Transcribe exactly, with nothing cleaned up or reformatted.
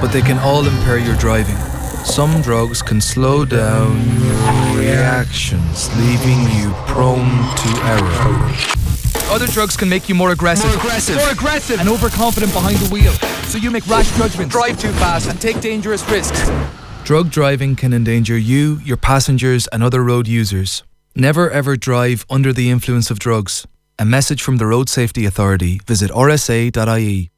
but they can all impair your driving. Some drugs can slow down your reactions, leaving you prone to error. Other drugs can make you more aggressive, More aggressive. more aggressive, and overconfident behind the wheel. So you make rash judgments, Drive too fast and take dangerous risks. Drug driving can endanger you, your passengers, and other road users. Never ever drive under the influence of drugs. A message from the Road Safety Authority. Visit r s a dot i e.